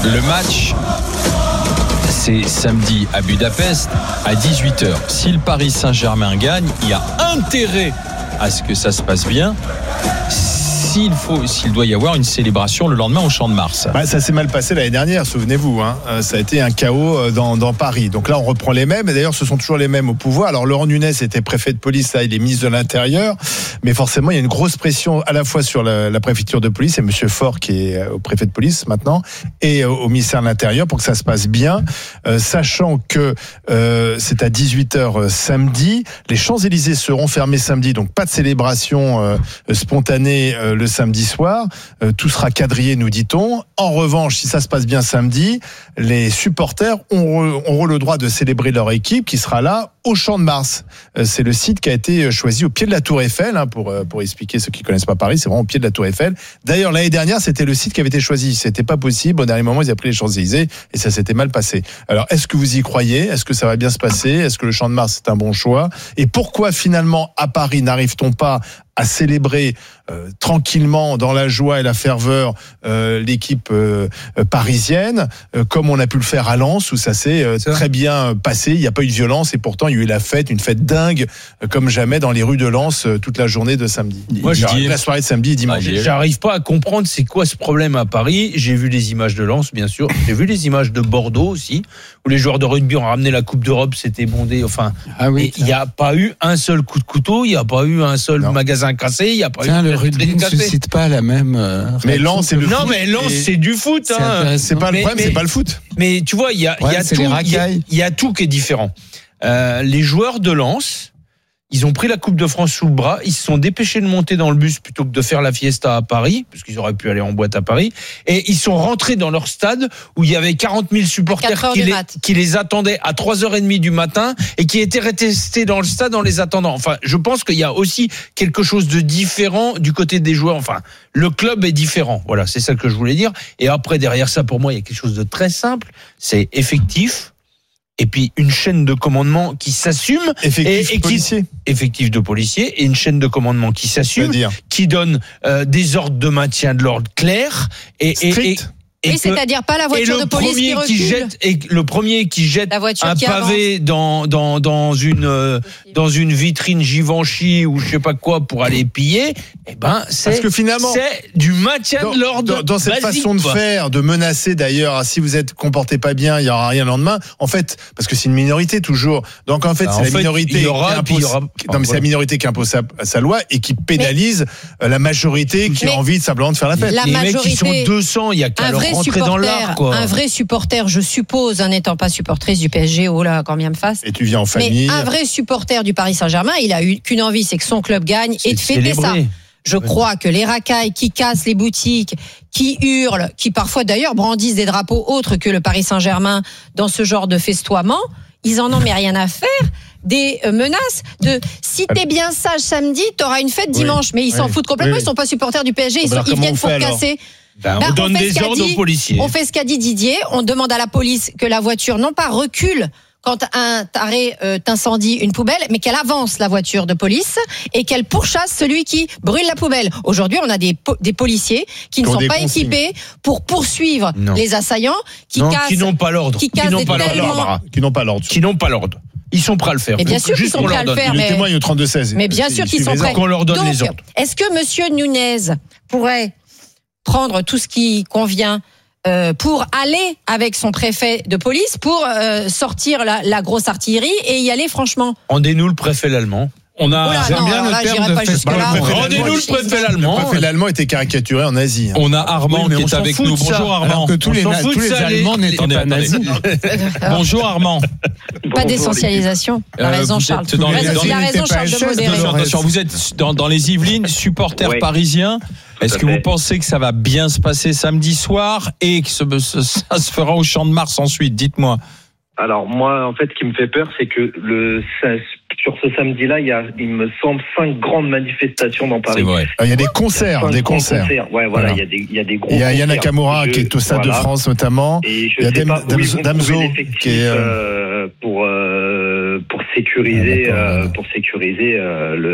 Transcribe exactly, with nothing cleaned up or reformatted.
Le match, c'est samedi à Budapest à dix-huit heures. Si le Paris Saint-Germain gagne, il y a intérêt à ce que ça se passe bien. S'il, faut, s'il doit y avoir une célébration le lendemain au Champ de Mars. Bah, ça s'est mal passé l'année dernière, souvenez-vous. Hein. Ça a été un chaos dans, dans Paris. Donc là, on reprend les mêmes. Et d'ailleurs, ce sont toujours les mêmes au pouvoir. Alors, Laurent Nunez était préfet de police, là, il est ministre de l'Intérieur. Mais forcément, il y a une grosse pression à la fois sur la, la préfecture de police et M. Faure, qui est au préfet de police maintenant, et au, au ministère de l'Intérieur pour que ça se passe bien. Euh, sachant que euh, c'est à dix-huit heures samedi. Les Champs-Élysées seront fermés samedi. Donc, pas de célébration euh, spontanée euh, le samedi soir, euh, tout sera quadrillé, nous dit-on. En revanche, si ça se passe bien samedi, les supporters auront, auront le droit de célébrer leur équipe qui sera là au Champ de Mars. Euh, c'est le site qui a été choisi au pied de la Tour Eiffel, hein, pour, pour expliquer ceux qui ne connaissent pas Paris, c'est vraiment au pied de la Tour Eiffel. D'ailleurs, l'année dernière, c'était le site qui avait été choisi. C'était pas possible. Au dernier moment, ils ont pris les Champs-Élysées et ça s'était mal passé. Alors, est-ce que vous y croyez? Est-ce que ça va bien se passer? Est-ce que le Champ de Mars est un bon choix? Et pourquoi finalement, à Paris, n'arrive-t-on pas à célébrer euh, tranquillement, dans la joie et la ferveur, euh, l'équipe euh, parisienne, euh, comme on a pu le faire à Lens, où ça s'est euh, très bien passé. Il n'y a pas eu de violence et pourtant il y a eu la fête, une fête dingue, euh, comme jamais dans les rues de Lens euh, toute la journée de samedi. Moi, J'ai j'ai la soirée de samedi et dimanche. Ah, j'arrive pas à comprendre c'est quoi ce problème à Paris. J'ai vu les images de Lens, bien sûr. J'ai vu les images de Bordeaux aussi, où les joueurs de rugby ont ramené la Coupe d'Europe, c'était bondé. Enfin, ah oui, il n'y a pas eu un seul coup de couteau, il n'y a pas eu un seul non. magasin cassé, il n'y a pas Tiens, eu le rugby ne suscite pas la même. Euh, mais Lens, c'est le non, foot. mais Lens, et... c'est du foot. C'est, hein. c'est pas le mais, problème, mais, c'est pas le foot. Mais tu vois, il y a, ouais, y, a tout, y, a, y a tout qui est différent. Euh, les joueurs de Lens, ils ont pris la Coupe de France sous le bras, ils se sont dépêchés de monter dans le bus plutôt que de faire la fiesta à Paris, parce qu'ils auraient pu aller en boîte à Paris, et ils sont rentrés dans leur stade où il y avait quarante mille supporters qui les, qui les attendaient à trois heures trente du matin et qui étaient restés dans le stade en les attendant. Enfin, je pense qu'il y a aussi quelque chose de différent du côté des joueurs. Enfin, le club est différent. Voilà, c'est ça que je voulais dire. Et après, derrière ça, pour moi, il y a quelque chose de très simple. C'est effectif. Et puis une chaîne de commandement qui s'assume, effectif et, et policier, qui, effectif de policier, et une chaîne de commandement qui s'assume, qui donne euh, des ordres de maintien de l'ordre clairs et, et, et, et oui, que, c'est-à-dire pas la voiture de police qui recule. Qui jette, et le premier qui jette un qui pavé dans, dans, dans, une, euh, dans une vitrine Givenchy ou je sais pas quoi pour aller piller, eh ben, c'est, parce que finalement, c'est du maintien dans, de l'ordre. Dans, dans cette basique, façon de quoi. faire, de menacer d'ailleurs, si vous êtes comporté pas bien, il y aura rien le lendemain. En fait, parce que c'est une minorité toujours. Donc en fait, bah, c'est en la fait, minorité qui impose. Aura... Non, mais voilà. C'est la minorité qui impose sa, sa loi et qui pénalise mais, la majorité qui mais, a envie de simplement de faire la fête. La Les majorité, mecs qui sont deux cents, il y a qu'à leur rentrer dans l'art. Quoi. Un vrai supporter, je suppose, en n'étant pas supportrice du P S G, oh là, quand bien me fasse. Et tu viens en famille. Mais un vrai supporter du Paris Saint-Germain, il a eu qu'une envie, c'est que son club gagne c'est et de fêter ça. Je crois que les racailles qui cassent les boutiques, qui hurlent, qui parfois d'ailleurs brandissent des drapeaux autres que le Paris Saint-Germain dans ce genre de festoiement, ils en ont mais rien à faire. Des menaces de si t'es bien sage samedi, t'auras une fête dimanche. Oui, mais ils s'en oui, foutent complètement, oui. Ils sont pas supporters du P S G, ils, sont, ils viennent pour casser. Ben, on, ben, donne on des ordres aux policiers. On fait ce qu'a dit Didier, on demande à la police que la voiture non pas recule quand un taré euh, incendie une poubelle, mais qu'elle avance la voiture de police et qu'elle pourchasse celui qui brûle la poubelle. Aujourd'hui, on a des, po- des policiers qui ne sont pas consignes. équipés pour poursuivre non. les assaillants, qui non, cassent, qui n'ont pas l'ordre, qui, qui n'ont pas l'ordre, qui n'ont pas l'ordre, qui n'ont pas l'ordre. Ils sont prêts à le faire. Et bien sûr qu'ils sont prêts à le faire. Mais... Le témoigne au trente-deux seize. Mais bien sûr qu'ils sont prêts. Qu'on leur donne Donc, les ordres. Est-ce que Monsieur Nunez pourrait prendre tout ce qui convient euh, pour aller avec son préfet de police pour euh, sortir la, la grosse artillerie et y aller franchement? Rendez-nous le préfet l'allemand. On a, Oula, j'aime non, bien le là, terme de festival. Rendez-nous le préfet l'allemand. Le préfet l'allemand était caricaturé en Asie. On a Armand oui, qui est avec nous. Bonjour Armand. Alors que tous les, na- tous les Allemands n'étaient pas nazis. Bonjour Armand. Pas d'essentialisation. T'as Euh, raison vous Charles. êtes dans les- Il a raison Charles de modérer. Attention, attention, vous êtes dans, dans les Yvelines, supporter Oui. parisien. Est-ce que vous pensez que ça va bien se passer samedi soir et que ce, ce- ça se fera au Champ de Mars ensuite? Dites-moi. Alors moi, en fait, ce qui me fait peur, c'est que le ça, sur ce samedi-là, il y a, il me semble, cinq grandes manifestations dans Paris. C'est vrai. Il y a des concerts, Cinq des grands concerts. concerts. Ouais, voilà, Voilà. il y a des, il y a des gros. Il y a concerts. Yana Nakamura Je- qui est au Stade voilà. de France notamment. Et je Il y a sais Dem- pas où ils Damso, vont Damso trouver l'effectif, qui est euh... euh, pour euh, pour sécuriser Ah, euh, pour sécuriser euh, le